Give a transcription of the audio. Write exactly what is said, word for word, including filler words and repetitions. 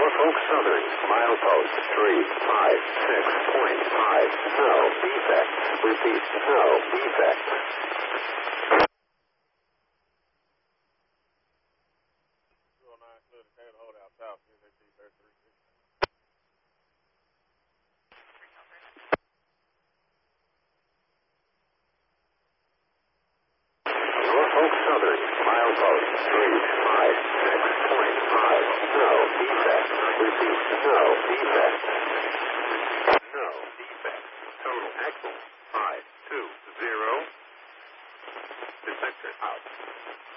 Norfolk Southern, milepost three five six point five. No defect. Repeat, no defect. two oh nine, clear the tail holdout south, C S A T thirty-three sixty. Norfolk Southern, milepost three five six point five. No defect. Repeat, no defect. No defect. Total axle five two zero. Detector out.